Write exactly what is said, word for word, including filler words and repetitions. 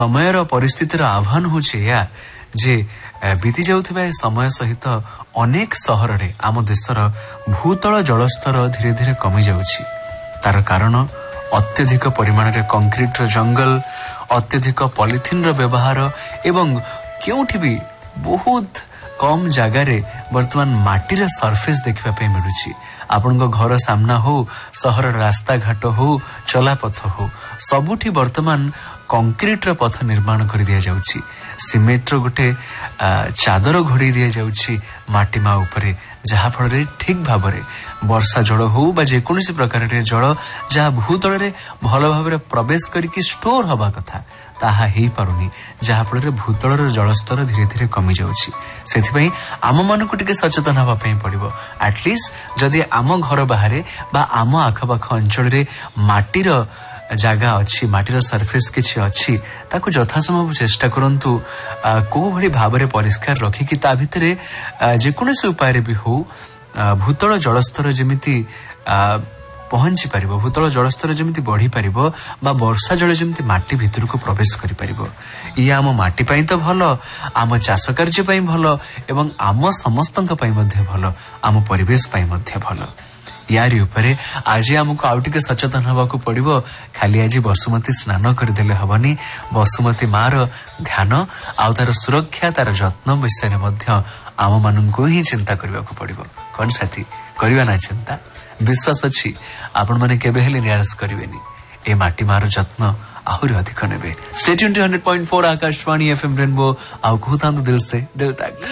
ସମୟର ପରିସ୍ଥିତିର ଆହ୍ୱାନ ହେଉଛି ଏହା ଯେ ବିତି ଯାଉଥିବା ଏ ସମୟ ସହିତ ଅନେକ ସହରରେ ଆମ ଦେଶର ଭୂତଳ ଜଳସ୍ତର ଧୀରେ ଧୀରେ କମି ଯାଉଛି। ତାର କାରଣ ଅତ୍ୟଧିକ ପରିମାଣରେ କଂକ୍ରିଟର ଜଙ୍ଗଲ, ଅତ୍ୟଧିକ ପଲିଥିନ୍ର ବ୍ୟବହାର ଏବଂ କେଉଁଠି ବି ବହୁତ କମ୍ ଜାଗାରେ ବର୍ତ୍ତମାନ ମାଟିର ସର୍ଫେସ୍ ଦେଖିବା ପାଇଁ ମିଳୁଛି। ଆପଣଙ୍କ ଘର ସାମ୍ନା ହଉ, ସହରର ରାସ୍ତାଘାଟ ହଉ, ଚଲାପଥ ହଉ, ସବୁଠି ବର୍ତ୍ତମାନ କଂକ୍ରିଟର ପଥ ନିର୍ମାଣ କରି ଦିଆଯାଉଛି। ସିମେଣ୍ଟର ଗୋଟେ ଚାଦର ଘୋଡ଼େଇ ଦିଆଯାଉଛି ମାଟିମା ଉପରେ, ଯାହାଫଳରେ ଠିକ୍ ଭାବରେ ବର୍ଷା ଜଳ ହଉ ବା ଯେକୌଣସି ପ୍ରକାରର ଜଳ ଯାହା ଭୂତଳରେ ଭଲ ଭାବରେ ପ୍ରବେଶ କରିକି ଷ୍ଟୋର ହେବା କଥା ତାହା ହେଇପାରୁନି, ଯାହାଫଳରେ ଭୂତଳର ଜଳସ୍ତର ଧୀରେ ଧୀରେ କମି ଯାଉଛି। ସେଥିପାଇଁ ଆମମାନଙ୍କୁ ଟିକେ ସଚେତନ ହେବା ପାଇଁ ପଡ଼ିବ। ଆଟଲିଷ୍ଟ ଯଦି ଆମ ଘର ବାହାରେ ବା ଆମ ଆଖପାଖ ଅଞ୍ଚଳରେ ମାଟିର ଜାଗା ଅଛି, ମାଟିର ସର୍ଫେସ୍ କିଛି ଅଛି, ତାକୁ ଯଥାସମ୍ଭବ ଚେଷ୍ଟା କରନ୍ତୁ କୋଉ ଭଳି ଭାବରେ ପରିଷ୍କାର ରଖିକି ତା ଭିତରେ ଯେକୌଣସି ଉପାୟରେ ବି ହଉ ଭୂତଳ ଜଳସ୍ତର ଯେମିତି ପହଞ୍ଚି ପାରିବ, ଭୂତଳ ଜଳସ୍ତର ଯେମିତି ବଢିପାରିବ ବା ବର୍ଷା ଜଳ ଯେମିତି ମାଟି ଭିତରକୁ ପ୍ରବେଶ କରିପାରିବ। ଇଏ ଆମ ମାଟି ପାଇଁ ତ ଭଲ, ଆମ ଚାଷ କାର୍ଯ୍ୟ ପାଇଁ ଭଲ ଏବଂ ଆମ ସମସ୍ତଙ୍କ ପାଇଁ ମଧ୍ୟ ଭଲ, ଆମ ପରିବେଶ ପାଇଁ ମଧ୍ୟ ଭଲ। यारी उपरे आज आमको आउ टिके सचेतन हवाको पड़िबो। खाली आज बसुमती स्नान करदेले हबनी, बसुमती मार ध्यान आउ तार सुरक्षा तार जत्न विषय मध्य आम माननको ही चिंता करबाको पड़िबो। कोन साथी करबा ना चिंता, विश्वास अछि आपण माने केबे हेले निराश करबेनी। ए माटी मार जत्न आहुरी अधिक नेबे। Stay tuned two hundred point four Akashvani FM rainbow. आउ कहतांतु दिल से दिल तक।